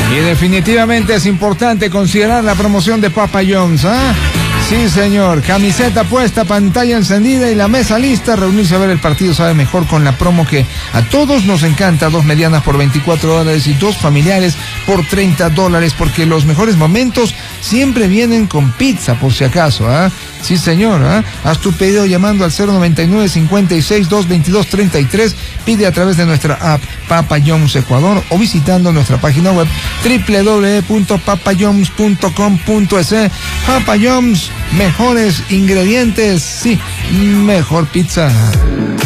Y definitivamente es importante considerar la promoción de Papa John's, ¿ah? Sí, señor. Camiseta puesta, pantalla encendida y la mesa lista. Reunirse a ver el partido sabe mejor con la promo que a todos nos encanta. 2 medianas por $24 y 2 familiares por $30, porque los mejores momentos siempre vienen con pizza, por si acaso, ¿ah? Sí, señor, ¿ah? Haz tu pedido llamando al 099-56-222-33. Pide a través de nuestra app Papa John's Ecuador o visitando nuestra página web www.papajohns.com.es. Papa John's, mejores ingredientes, sí, mejor pizza.